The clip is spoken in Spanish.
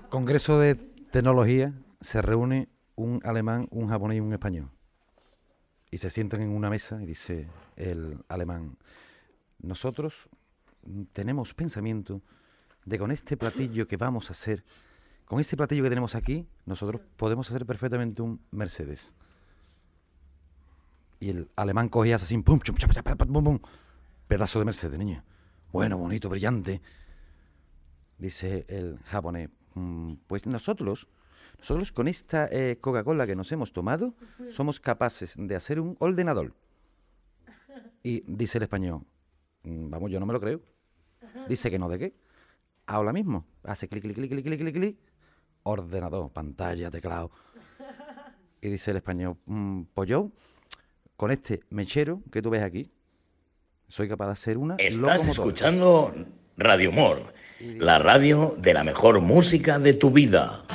Congreso de Tecnología, se reúne un alemán, un japonés y un español. Y se sientan en una mesa y dice el alemán: nosotros tenemos pensamiento de con este platillo que vamos a hacer, con este platillo que tenemos aquí, nosotros podemos hacer perfectamente un Mercedes. Y el alemán cogía así, pum, chum, chap, chap, chap, pum, pum, pedazo de Mercedes, niño. Bueno, bonito, brillante. Dice el japonés: pues nosotros con esta Coca-Cola que nos hemos tomado, somos capaces de hacer un ordenador. Y dice el español: vamos, yo no me lo creo. Dice que no, ¿de qué? Ahora mismo. Hace clic, clic, clic, clic, clic, clic, clic. Ordenador, pantalla, teclado. Y dice el español: pues yo, con este mechero que tú ves aquí, soy capaz de hacer una Estás locomotora. escuchando Radio Humor, Y la dice, radio de la mejor música de tu vida.